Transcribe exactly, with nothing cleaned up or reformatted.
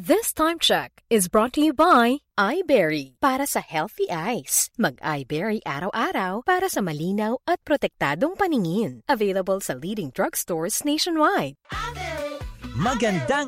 This time check is brought to you by iBerry. Para sa healthy eyes, mag-iBerry araw-araw para sa malinaw at protektadong paningin. Available sa leading drugstores nationwide. Magandang